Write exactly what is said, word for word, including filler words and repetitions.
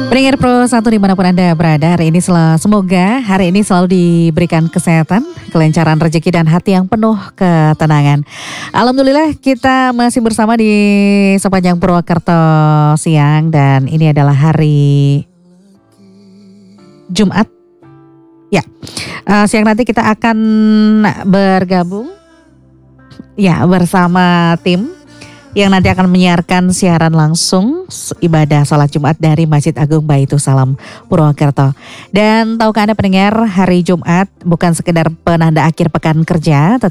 Pendengar Pro satu dimanapun Anda berada, hari ini sel- semoga hari ini selalu diberikan kesehatan, kelancaran rezeki dan hati yang penuh ketenangan. Alhamdulillah kita masih bersama di sepanjang Purwakarta siang dan ini adalah hari Jumat. Ya, uh, siang nanti kita akan bergabung ya bersama tim yang nanti akan menyiarkan siaran langsung ibadah salat Jumat dari Masjid Agung Baitul Salam Purwakarta. Dan tahukah Anda pendengar, hari Jumat bukan sekedar penanda akhir pekan kerja,